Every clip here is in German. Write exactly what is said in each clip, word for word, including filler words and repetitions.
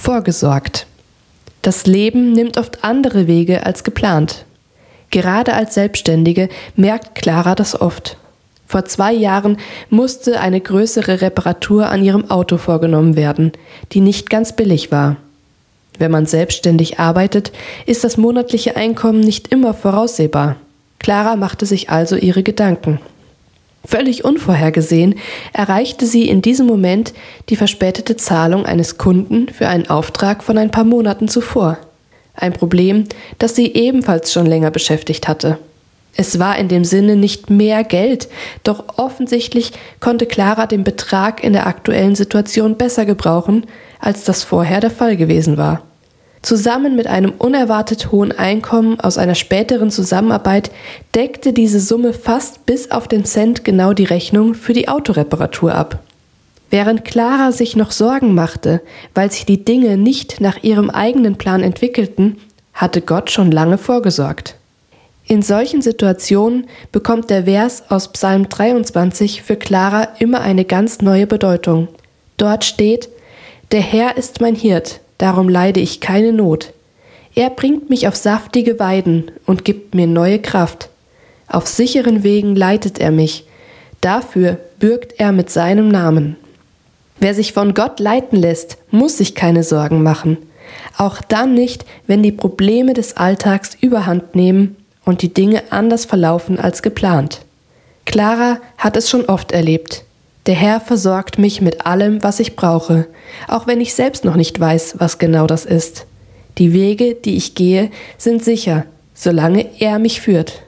Vorgesorgt. Das Leben nimmt oft andere Wege als geplant. Gerade als Selbstständige merkt Clara das oft. Vor zwei Jahren musste eine größere Reparatur an ihrem Auto vorgenommen werden, die nicht ganz billig war. Wenn man selbstständig arbeitet, ist das monatliche Einkommen nicht immer voraussehbar. Clara machte sich also ihre Gedanken. Völlig unvorhergesehen erreichte sie in diesem Moment die verspätete Zahlung eines Kunden für einen Auftrag von ein paar Monaten zuvor. Ein Problem, das sie ebenfalls schon länger beschäftigt hatte. Es war in dem Sinne nicht mehr Geld, doch offensichtlich konnte Clara den Betrag in der aktuellen Situation besser gebrauchen, als das vorher der Fall gewesen war. Zusammen mit einem unerwartet hohen Einkommen aus einer späteren Zusammenarbeit deckte diese Summe fast bis auf den Cent genau die Rechnung für die Autoreparatur ab. Während Clara sich noch Sorgen machte, weil sich die Dinge nicht nach ihrem eigenen Plan entwickelten, hatte Gott schon lange vorgesorgt. In solchen Situationen bekommt der Vers aus Psalm dreiundzwanzig für Clara immer eine ganz neue Bedeutung. Dort steht: Der Herr ist mein Hirt, darum leide ich keine Not. Er bringt mich auf saftige Weiden und gibt mir neue Kraft. Auf sicheren Wegen leitet er mich. Dafür bürgt er mit seinem Namen. Wer sich von Gott leiten lässt, muss sich keine Sorgen machen. Auch dann nicht, wenn die Probleme des Alltags überhand nehmen und die Dinge anders verlaufen als geplant. Clara hat es schon oft erlebt. Der Herr versorgt mich mit allem, was ich brauche, auch wenn ich selbst noch nicht weiß, was genau das ist. Die Wege, die ich gehe, sind sicher, solange er mich führt.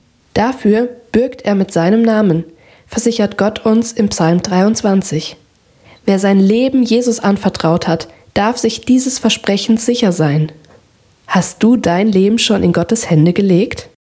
Dafür bürgt er mit seinem Namen, versichert Gott uns im Psalm dreiundzwanzig. Wer sein Leben Jesus anvertraut hat, darf sich dieses Versprechens sicher sein. Hast du dein Leben schon in Gottes Hände gelegt?